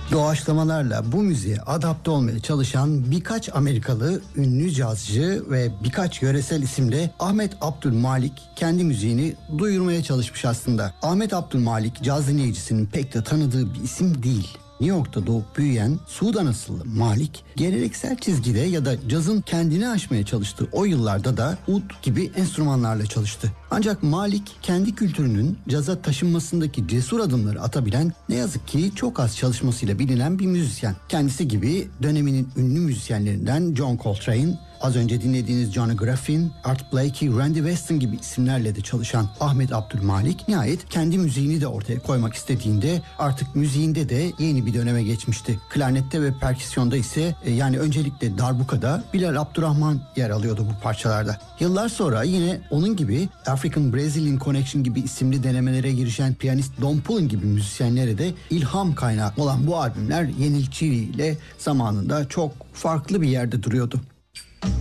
Doğaçlamalarla bu müziğe adapte olmaya çalışan birkaç Amerikalı ünlü cazcı ve birkaç yöresel isimle Ahmet Abdülmalik kendi müziğini duyurmaya çalışmış aslında. Ahmet Abdülmalik caz dinleyicisinin pek de tanıdığı bir isim değil. New York'ta doğup büyüyen Sudan asıllı Malik, geleneksel çizgide ya da cazın kendini aşmaya çalıştığı o yıllarda da ud gibi enstrümanlarla çalıştı. Ancak Malik kendi kültürünün caza taşınmasındaki cesur adımları atabilen, ne yazık ki çok az çalışmasıyla bilinen bir müzisyen. Kendisi gibi döneminin ünlü müzisyenlerinden John Coltrane, az önce dinlediğiniz Johnny Griffin, Art Blakey, Randy Weston gibi isimlerle de çalışan Ahmet Abdülmalik nihayet kendi müziğini de ortaya koymak istediğinde artık müziğinde de yeni bir döneme geçmişti. Klarnette ve perküsyonda ise yani öncelikle darbukada Bilal Abdurrahman yer alıyordu bu parçalarda. Yıllar sonra yine onun gibi African Brazilian Connection gibi isimli denemelere girişen piyanist Don Pullen gibi müzisyenlere de ilham kaynağı olan bu albümler yenilçiliğiyle zamanında çok farklı bir yerde duruyordu.